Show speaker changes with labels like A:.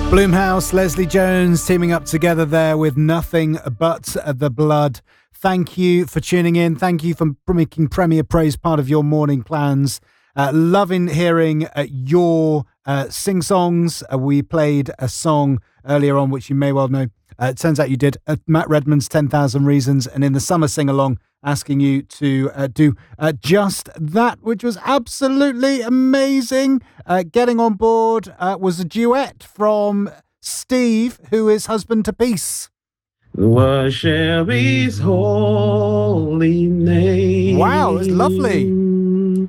A: Bloomhouse, Leslie Jones teaming up together there with Nothing But the Blood. Thank you for tuning in. Thank you for making Premier Praise part of your morning plans. Loving hearing your sing-songs. We played a song earlier on, which you may well know. It turns out you did Matt Redman's 10,000 Reasons, and in the summer sing-along, asking you to do just that, which was absolutely amazing. Getting on board was a duet from Steve, who is husband to Peace.
B: Worship his holy name.
A: Wow, it's lovely.